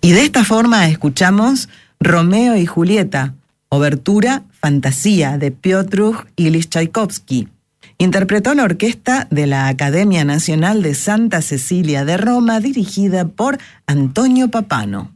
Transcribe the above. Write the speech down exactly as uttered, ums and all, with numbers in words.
Y de esta forma escuchamos Romeo y Julieta, obertura Fantasía de Piotr Ilich Tchaikovsky. Interpretó la orquesta de la Academia Nacional de Santa Cecilia de Roma, dirigida por Antonio Papano.